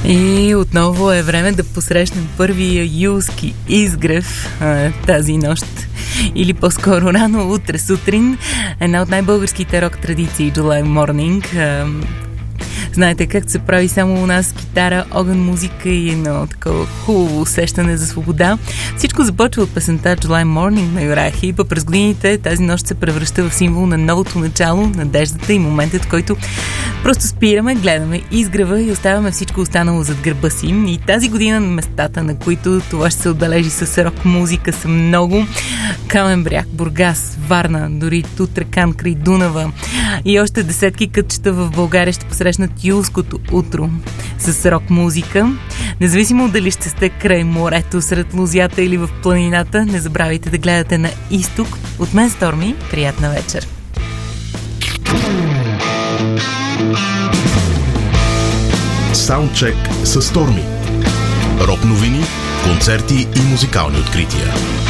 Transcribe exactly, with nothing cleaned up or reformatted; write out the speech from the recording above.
И отново е време да посрещнем първия юлски изгрев а, тази нощ. Или по-скоро рано утре сутрин. Една от най-българските рок традиции July Morning. А, знаете как се прави само у нас китара, огън, музика и едно такова хубаво усещане за свобода. Всичко започва от песента July Morning на Юрая Хип. През годините тази нощ се превръща в символ на новото начало, надеждата и моментът, в който просто спираме, гледаме изгрева и оставяме всичко останало зад гърба си. И тази година местата, на които това ще се отбележи с рок музика, са много. Камен бряг, Бургас, Варна, дори Тутракан край Дунава и още десетки кътчета в България ще посрещнат юлското утро с рок музика. Независимо дали ще сте край морето, сред лузята или в планината, не забравяйте да гледате на изток. От мен Сторми, приятна вечер! Саундчек с Сторми. Рок новини, концерти и музикални открития.